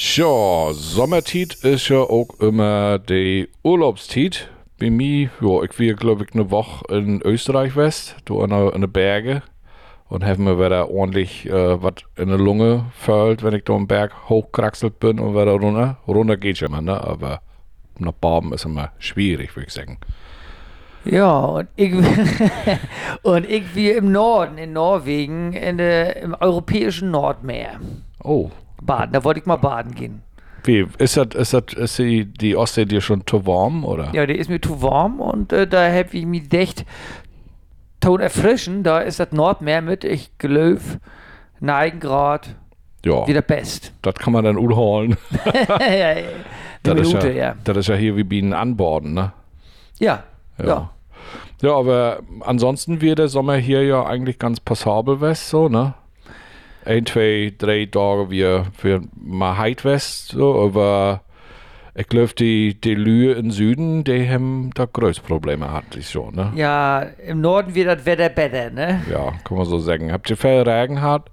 Ja, Sommertiet ist ja auch immer die Urlaubstiet. Bei mir, ja, ich war glaube ich eine Woche in Österreich West, da in den Bergen. Und haben mir wieder ordentlich was in der Lunge fällt, wenn ich da am Berg hochkraxelt bin und wieder runter. Runter geht schon immer, ne? Aber nach Baden ist immer schwierig, würde ich sagen. Ja, und ich wie im Norden, in Norwegen, im europäischen Nordmeer Oh, baden. Da wollte ich mal baden gehen. wie, ist die Ostsee dir schon zu warm, oder? Ja, der ist mir zu warm und da hab ich mich gedacht, Ton erfrischen, da ist das Nordmeer mit, ich glaube, 9 Grad Ja, wieder best. das kann man dann holen. Ja, ja, eine Minute, ja. Das ist ja hier wie Bienen anborden, ne? Ja, Ja. ja. Ja, aber ansonsten wird der Sommer hier ja eigentlich ganz passabel west, so, ne? Ein, zwei, drei Tage wir mal heit west, so, aber ich glaube, die Lühe im Süden, die haben da größte Probleme hat, ich schon, ne? Ja, im Norden wird das Wetter besser, ne? Ja, kann man so sagen. Habt ihr viel Regen gehabt?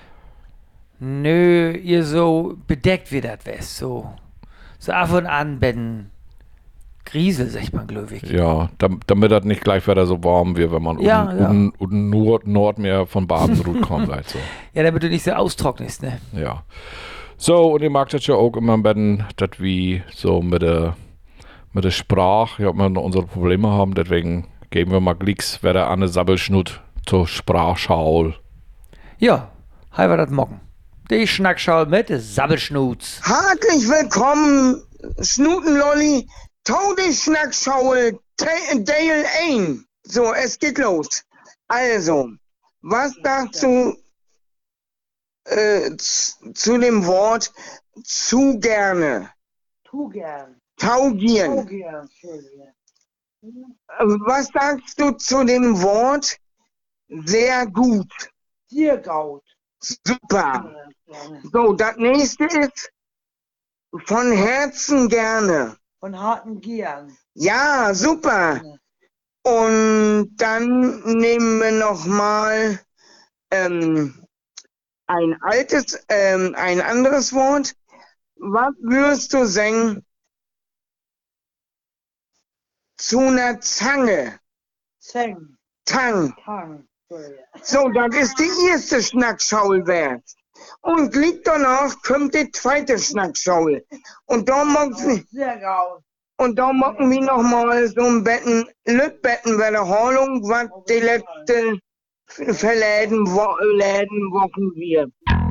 Nö, ihr so bedeckt wird das West, so ab und an, wenn Griesel, sagt man, glaube ich. Ja, damit das nicht gleich wieder so warm wird, wenn man Ja, ja. Nordmeer von Baden-Rut kommt, halt so. Ja, damit du nicht so austrocknest, ne? Ja. So, und ihr mag das ja auch immer, wenn das wie so mit der Sprache, ja, wir unsere Probleme haben, deswegen geben wir mal Glicks, wer da eine Sabbelschnut zur Sprachschau. Ja, hi war das Mocken. Die Schnackschau mit Sabbelschnuz. Herzlich willkommen, Schnutenlolli, Todesschnackschaul, Dale 1. So, es geht los. Also, was dazu zu dem Wort zu gerne? Tugern. Taugieren. Tugern, Entschuldigung. Was sagst du zu dem Wort sehr gut? Tiergaut. Super. So, das nächste ist von Herzen gerne. Von harten Gieren. Ja, super. Und dann nehmen wir nochmal ein anderes Wort. Was würdest du sagen zu einer Zange? Zeng. Tang. Tang. Entschuldigung. So, das ist die erste Schnackschaul wert. Und gleich danach kommt die zweite Schnackschaul. Und da mocken Sehr gaut. wir nochmal so ein Betten, Lütbetten Wiederholung, was die letzte Läden Wochen wir.